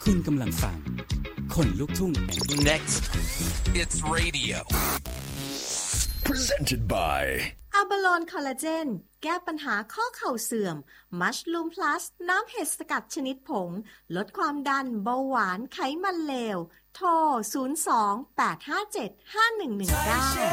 คุณกำลังฟังคนลุกทุ่ง Next it's radio presented by อะบาโลนคอลลาเจนแก้ปัญหาข้อเข่าเสื่อมมัชลูมพลัสน้ำเห็ดสกัดชนิดผงลดความดันเบาหวานไขมันเลวโทร 02-857-5119